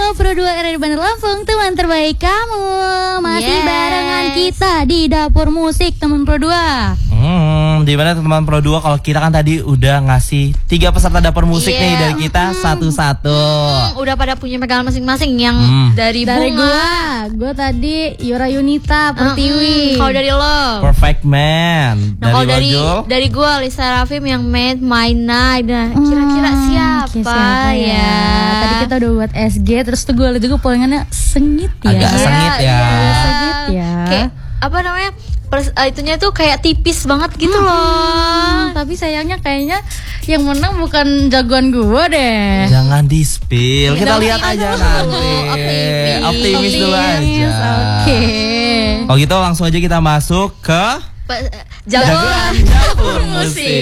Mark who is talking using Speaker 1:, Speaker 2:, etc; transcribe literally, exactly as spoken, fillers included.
Speaker 1: Pro dua R R Bandar Lampung, teman terbaik kamu. Masih
Speaker 2: Yes.
Speaker 1: barengan kita di Dapur Musik teman Pro dua.
Speaker 3: Hmm, di mana teman Pro dua kalau kita kan tadi udah ngasih tiga peserta dapur musik
Speaker 2: Yeah.
Speaker 3: nih dari kita satu-satu.
Speaker 2: Hmm, udah pada punya pegangan masing-masing yang
Speaker 3: Hmm.
Speaker 2: dari
Speaker 1: Dari
Speaker 2: Bunga.
Speaker 1: gua, gua tadi Yura Yunita Pertiwi.
Speaker 2: Hmm, kalau dari lo.
Speaker 3: Perfect man.
Speaker 2: Nah, kalau dari
Speaker 3: Wajul.
Speaker 2: dari gua Lisa Rafim yang Made My Night. Nah,
Speaker 1: Hmm,
Speaker 2: kira-kira siapa,
Speaker 1: siapa
Speaker 2: ya?
Speaker 1: Tadi kita udah buat S G, terus tuh gue liat juga pollingannya sengit ya.
Speaker 3: Agak
Speaker 2: Iya,
Speaker 3: sengit ya.
Speaker 2: iya.
Speaker 1: Agak sengit ya.
Speaker 2: Kayak apa namanya? Pers, uh, itunya tuh kayak tipis banget gitu
Speaker 1: Hmm,
Speaker 2: loh.
Speaker 1: tapi sayangnya kayaknya yang menang bukan jagoan gua deh.
Speaker 3: Jangan di-spill. Kita
Speaker 2: Kita
Speaker 3: lihat
Speaker 2: optimis
Speaker 3: aja
Speaker 2: dulu.
Speaker 3: nanti.
Speaker 2: Optimis.
Speaker 3: Optimis dulu aja.
Speaker 1: Optimis, Oke.
Speaker 3: Kalau gitu langsung aja kita masuk ke
Speaker 2: Pa- Jagoan
Speaker 3: Dapur Musik.